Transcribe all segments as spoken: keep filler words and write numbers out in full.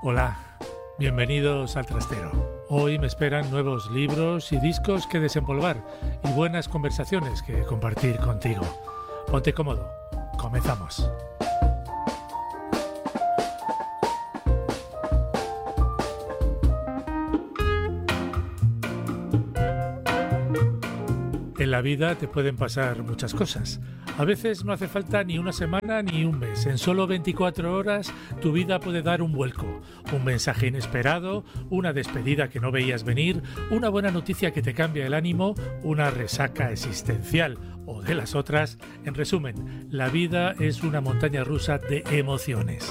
Hola, bienvenidos al Trastero. Hoy me esperan nuevos libros y discos que desempolvar y buenas conversaciones que compartir contigo. Ponte cómodo, comenzamos. En la vida te pueden pasar muchas cosas. A veces no hace falta ni una semana ni un mes. En solo veinticuatro horas tu vida puede dar un vuelco. Un mensaje inesperado, una despedida que no veías venir, una buena noticia que te cambia el ánimo, una resaca existencial o de las otras. En resumen, la vida es una montaña rusa de emociones.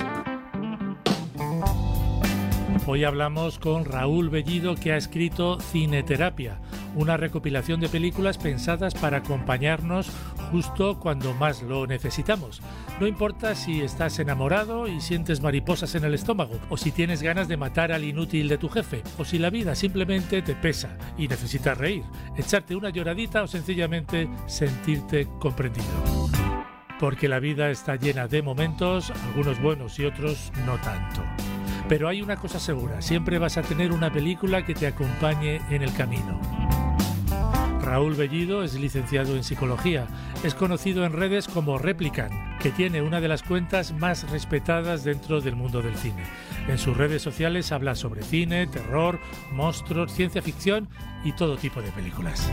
Hoy hablamos con Raúl Bellido, que ha escrito Cineterapia, una recopilación de películas pensadas para acompañarnos justo cuando más lo necesitamos. No importa si estás enamorado y sientes mariposas en el estómago, o si tienes ganas de matar al inútil de tu jefe, o si la vida simplemente te pesa y necesitas reír, echarte una lloradita o sencillamente sentirte comprendido. Porque la vida está llena de momentos, algunos buenos y otros no tanto. Pero hay una cosa segura, siempre vas a tener una película que te acompañe en el camino. Raúl Bellido es licenciado en Psicología, es conocido en redes como Replicant, que tiene una de las cuentas más respetadas dentro del mundo del cine. En sus redes sociales habla sobre cine, terror, monstruos, ciencia ficción y todo tipo de películas.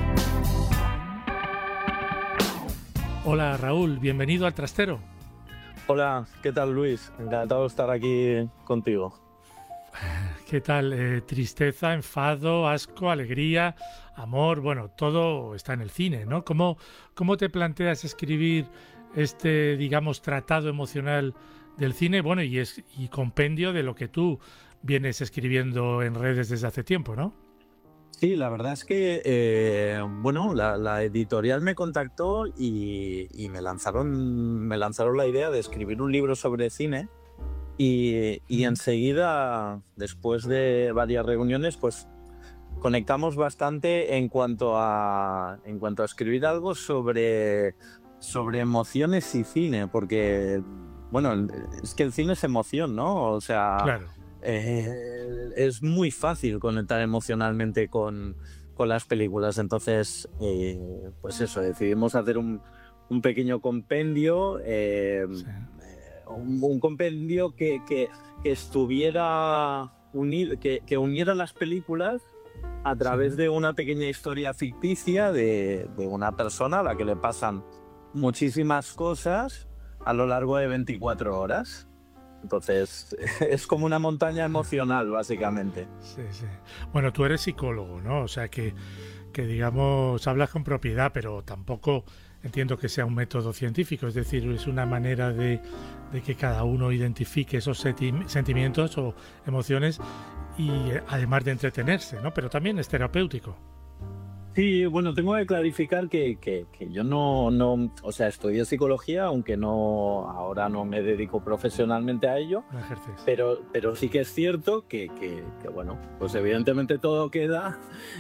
Hola Raúl, bienvenido al Trastero. Hola, ¿qué tal Luis? Encantado de estar aquí contigo. ¿Qué tal? Eh, tristeza, enfado, asco, alegría, amor, bueno, todo está en el cine, ¿no? ¿Cómo, cómo te planteas escribir este, digamos, tratado emocional del cine? Bueno, y, es, y compendio de lo que tú vienes escribiendo en redes desde hace tiempo, ¿no? Sí, la verdad es que, eh, bueno, la, la editorial me contactó y, y me lanzaron, me lanzaron la idea de escribir un libro sobre cine. Y, y enseguida, después de varias reuniones, pues conectamos bastante en cuanto a, en cuanto a escribir algo sobre, sobre emociones y cine, porque, bueno, es que el cine es emoción, ¿no? O sea, claro. eh, es muy fácil conectar emocionalmente con, con las películas. Entonces, eh, pues eso, decidimos hacer un, un pequeño compendio. Eh, Sí. Un, un compendio que, que, que estuviera unido, que, que uniera las películas a través sí. de una pequeña historia ficticia de, de una persona a la que le pasan muchísimas cosas a lo largo de veinticuatro horas. Entonces, es como una montaña emocional, básicamente. Sí, sí. Bueno, tú eres psicólogo, ¿no? O sea que, que digamos, hablas con propiedad, pero tampoco entiendo que sea un método científico, es decir, es una manera de, de que cada uno identifique esos senti- sentimientos o emociones y además de entretenerse, ¿no? Pero también es terapéutico. Sí, bueno, tengo que clarificar que, que, que yo no, no, o sea, estudié psicología, aunque no, ahora no me dedico profesionalmente a ello, no ejerces. pero, pero sí que es cierto que, que, que, bueno, pues evidentemente todo queda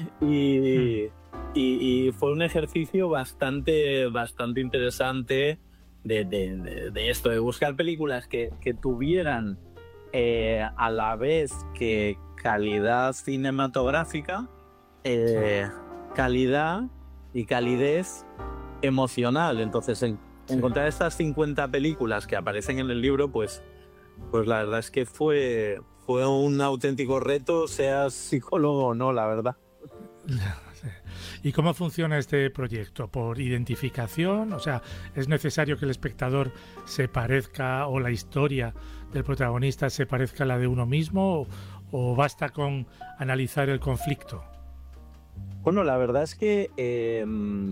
y, hmm. y, y fue un ejercicio bastante, bastante interesante de, de, de, de esto, de buscar películas que, que tuvieran eh, a la vez que calidad cinematográfica, eh, sí. calidad y calidez emocional. Entonces, en, sí. encontrar estas cincuenta películas que aparecen en el libro, pues, pues la verdad es que fue, fue un auténtico reto, seas psicólogo o no, la verdad. ¿Y cómo funciona este proyecto? ¿Por identificación? O sea, ¿es necesario que el espectador se parezca o la historia del protagonista se parezca a la de uno mismo o, o basta con analizar el conflicto? Bueno, la verdad es que eh,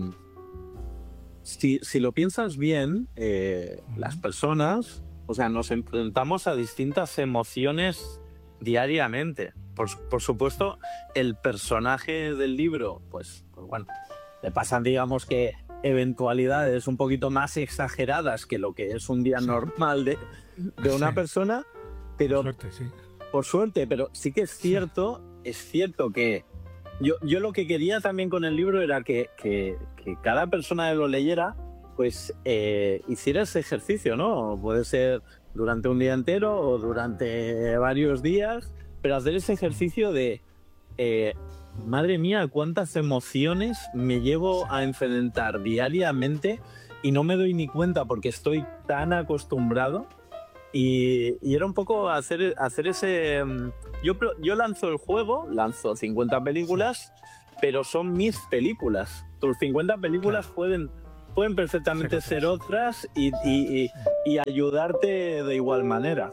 si, si lo piensas bien, eh, uh-huh. las personas, o sea, nos enfrentamos a distintas emociones diariamente. Por, por supuesto, el personaje del libro, pues, pues bueno, le pasan, digamos que, eventualidades un poquito más exageradas que lo que es un día sí. normal de, de una sí. persona, pero por suerte, sí. por suerte, pero sí que es cierto, sí. es cierto que yo, yo lo que quería también con el libro era que, que, que cada persona que lo leyera, pues eh, hiciera ese ejercicio, ¿no? Puede ser durante un día entero o durante varios días, pero hacer ese ejercicio de, eh, madre mía, cuántas emociones me llevo a enfrentar diariamente y no me doy ni cuenta porque estoy tan acostumbrado. Y, y era un poco hacer, hacer ese... Yo, yo lanzo el juego, lanzo cincuenta películas, pero son mis películas. Tus cincuenta películas claro. pueden, pueden perfectamente sí, ser otras y, y, y, y ayudarte de igual manera.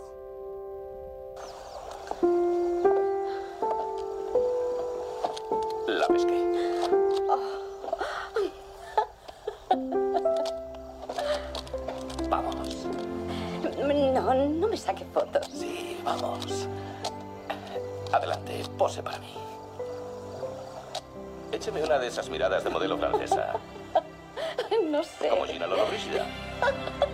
La pesqué. Vamos. No, no me saque fotos. Sí, vamos. Adelante, pose para mí. Écheme una de esas miradas de modelo francesa. No sé. Como Gina Lollobrigida.